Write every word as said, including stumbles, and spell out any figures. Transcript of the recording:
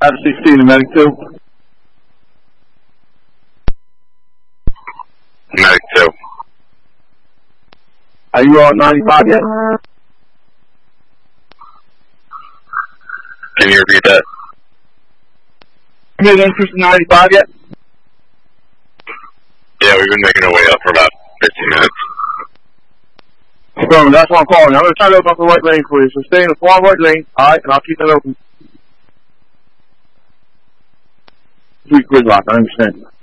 F sixteen, medic two. Medic two. Are you on ninety-five yet? Can you repeat that? You made interest in ninety-five yet? Yeah, we've been making our way up for about fifteen minutes. Boom, that's what I'm calling. I'm going to try to open up the right lane for you. So stay in the far right lane, alright, and I'll keep it open. Sweet gridlock, I understand.